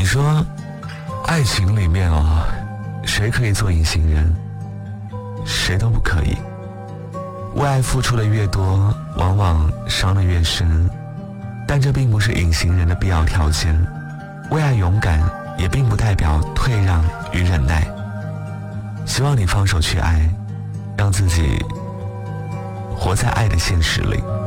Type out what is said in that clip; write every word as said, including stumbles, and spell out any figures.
你说爱情里面哦，谁可以做隐形人？谁都不可以。为爱付出的越多，往往伤得越深，但这并不是隐形人的必要条件。为爱勇敢也并不代表退让与忍耐。希望你放手去爱，让自己活在爱的现实里。